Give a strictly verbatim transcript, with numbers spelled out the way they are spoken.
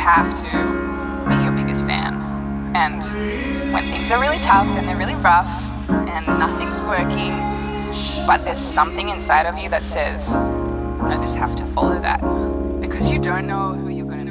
have to be your biggest fan. And when things are really tough and they're really rough and nothing's working, but there's something inside of you that says, I just have to follow that, because you don't know who you're going to